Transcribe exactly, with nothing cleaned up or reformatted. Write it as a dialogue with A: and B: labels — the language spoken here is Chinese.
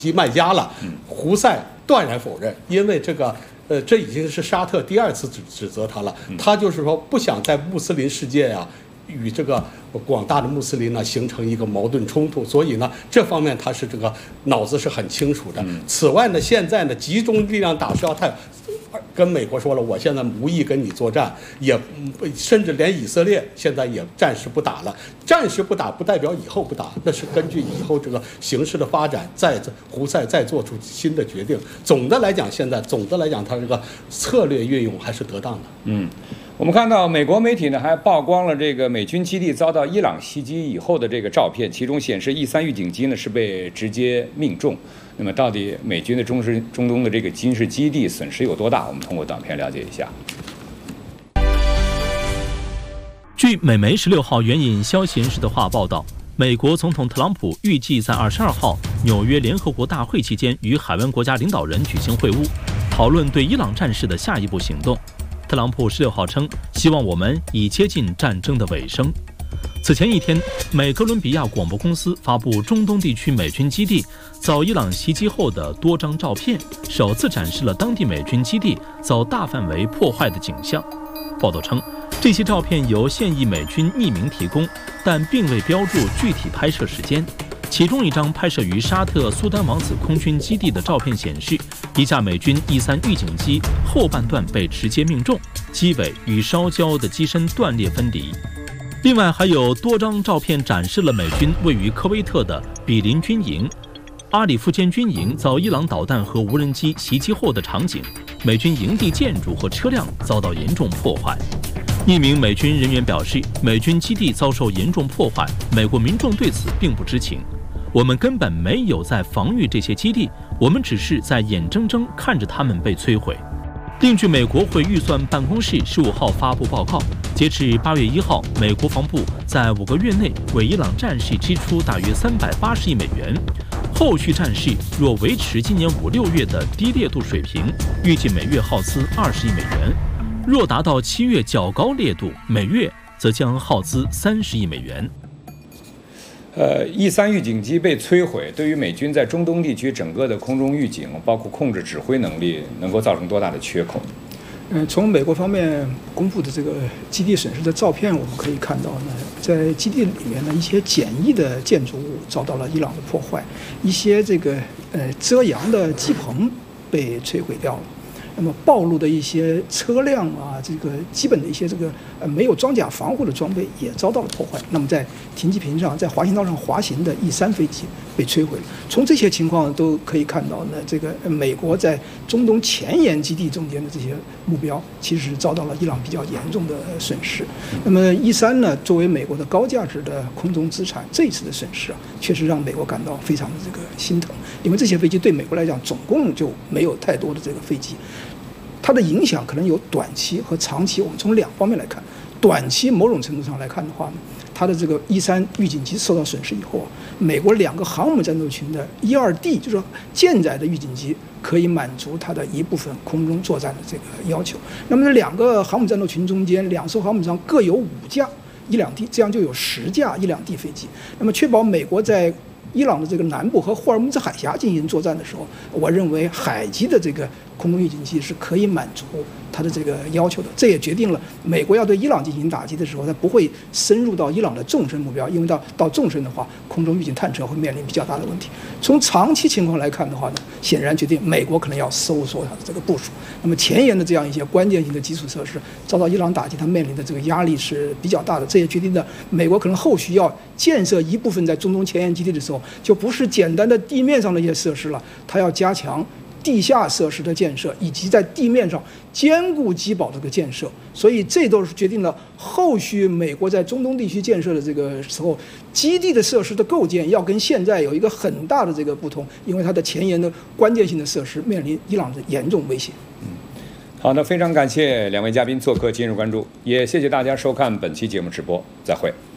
A: 机卖家了。胡塞断然否认，因为这个。呃，这已经是沙特第二次指指责他了。他就是说不想在穆斯林世界呀、啊、与这个广大的穆斯林呢形成一个矛盾冲突，所以呢，这方面他是这个脑子是很清楚的。此外呢，现在呢集中力量打沙特，跟美国说了，我现在无意跟你作战，也甚至连以色列现在也暂时不打了。暂时不打不代表以后不打，那是根据以后这个形势的发展，再胡塞再做出新的决定。总的来讲，现在总的来讲，他这个策略运用还是得当的。
B: 嗯，我们看到美国媒体呢还曝光了这个美军基地遭到伊朗袭击以后的这个照片，其中显示 E 三预警机呢是被直接命中。那么，到底美军的中时中东的这个军事基地损失有多大？我们通过短片了解一下。
C: 据美媒十六号援引消息人士的话报道，美国总统特朗普预计在二十二号纽约联合国大会期间与海湾国家领导人举行会晤，讨论对伊朗战事的下一步行动。特朗普十六号称，希望我们已接近战争的尾声。此前一天，美哥伦比亚广播公司发布中东地区美军基地遭伊朗袭击后的多张照片，首次展示了当地美军基地遭大范围破坏的景象。报道称，这些照片由现役美军匿名提供，但并未标注具体拍摄时间。其中一张拍摄于沙特苏丹王子空军基地的照片显示，一架美军 E 三预警机后半段被直接命中，机尾与烧焦的机身断裂分离。另外还有多张照片展示了美军位于科威特的比林军营、阿里夫坚军营遭伊朗导弹和无人机袭击后的场景，美军营地建筑和车辆遭到严重破坏。一名美军人员表示，美军基地遭受严重破坏，美国民众对此并不知情。我们根本没有在防御这些基地，我们只是在眼睁睁看着他们被摧毁。另据美国会预算办公室十五号发布报告，截至八月一号，美国防部在五个月内为伊朗战事支出大约三百八十亿美元。后续战事若维持今年五六月的低烈度水平，预计每月耗资二十亿美元；若达到七月较高烈度，每月则将耗资三十亿美元。
B: 呃 ，E 三预警机被摧毁，对于美军在中东地区整个的空中预警，包括控制指挥能力，能够造成多大的缺口？
D: 嗯，从美国方面公布的这个基地损失的照片，我们可以看到呢，在基地里面呢，一些简易的建筑物遭到了伊朗的破坏，一些这个呃遮阳的机棚被摧毁掉了。那么暴露的一些车辆啊，这个基本的一些这个呃没有装甲防护的装备也遭到了破坏。那么在停机坪上，在滑行道上滑行的 E 三飞机被摧毁了。从这些情况都可以看到呢，这个美国在中东前沿基地中间的这些目标，其实遭到了伊朗比较严重的损失。那么 E 三呢，作为美国的高价值的空中资产，这一次的损失啊，确实让美国感到非常的这个心疼，因为这些飞机对美国来讲，总共就没有太多的这个飞机。它的影响可能有短期和长期，我们从两方面来看。短期某种程度上来看的话呢，它的这个 E 三预警机受到损失以后啊，美国两个航母战斗群的一二 D， 就是说舰载的预警机，可以满足它的一部分空中作战的这个要求。那么这两个航母战斗群中间，两艘航母上各有五架一两 D， 这样就有十架一两 D 飞机。那么确保美国在伊朗的这个南部和霍尔木兹海峡进行作战的时候，我认为海基的这个空中预警器是可以满足它的这个要求的。这也决定了美国要对伊朗进行打击的时候，它不会深入到伊朗的纵深目标，因为到到纵深的话，空中预警探测会面临比较大的问题。从长期情况来看的话呢，显然决定美国可能要收缩它的这个部署。那么前沿的这样一些关键性的基础设施遭到伊朗打击，它面临的这个压力是比较大的。这也决定了美国可能后续要建设一部分在中东前沿基地的时候，就不是简单的地面上的一些设施了，它要加强地下设施的建设，以及在地面上兼顾机保这个建设。所以这都是决定了后续美国在中东地区建设的这个时候，基地的设施的构建要跟现在有一个很大的这个不同，因为它的前沿的关键性的设施面临伊朗的严重威胁。
B: 嗯，好的，非常感谢两位嘉宾做客今日关注，也谢谢大家收看本期节目直播，再会。